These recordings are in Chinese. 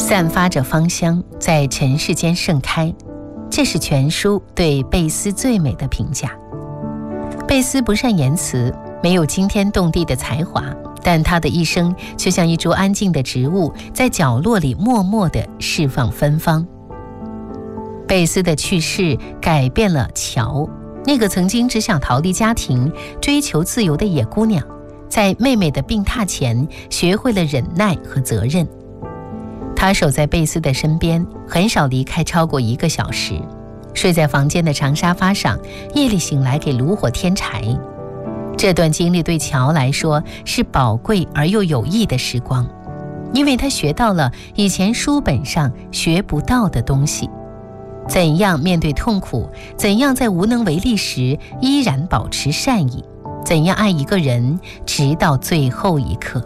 散发着芳香，在尘世间盛开。这是全书对贝斯最美的评价。贝斯不善言辞，没有惊天动地的才华，但他的一生就像一株安静的植物，在角落里默默地释放芬芳。贝斯的去世改变了乔，那个曾经只想逃离家庭、追求自由的野姑娘，在妹妹的病榻前学会了忍耐和责任。她守在贝斯的身边，很少离开超过1个小时，睡在房间的长沙发上，夜里醒来给炉火添柴。这段经历对乔来说是宝贵而又有益的时光，因为他学到了以前书本上学不到的东西：怎样面对痛苦，怎样在无能为力时依然保持善意，怎样爱一个人直到最后一刻。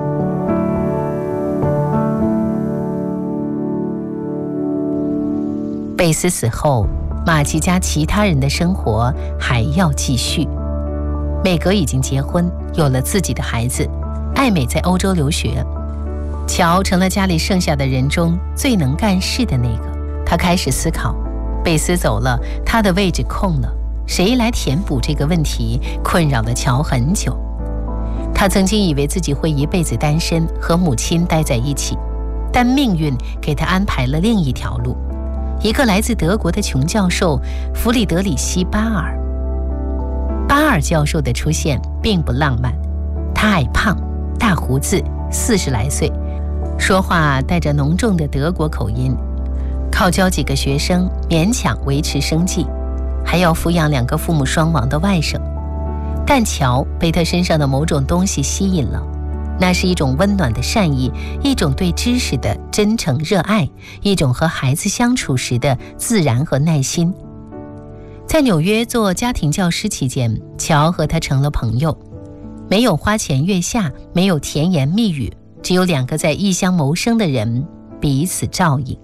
贝斯死后，马吉家其他人的生活还要继续。美格已经结婚，有了自己的孩子，艾美在欧洲留学。乔成了家里剩下的人中最能干事的那个。他开始思考，贝斯走了，他的位置空了，谁来填补这个问题，困扰了乔很久。他曾经以为自己会一辈子单身，和母亲待在一起，但命运给他安排了另一条路。一个来自德国的穷教授弗里德里希·巴尔。巴尔教授的出现并不浪漫，他矮胖，大胡子，40来岁，说话带着浓重的德国口音，靠教几个学生勉强维持生计，还要抚养2个父母双亡的外甥。但乔被他身上的某种东西吸引了，那是一种温暖的善意，一种对知识的真诚热爱，一种和孩子相处时的自然和耐心。在纽约做家庭教师期间，乔和他成了朋友，没有花前月下，没有甜言蜜语，只有2个在异乡谋生的人彼此照应。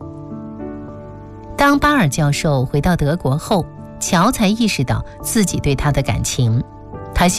当巴尔教授回到德国后，乔才意识到自己对他的感情，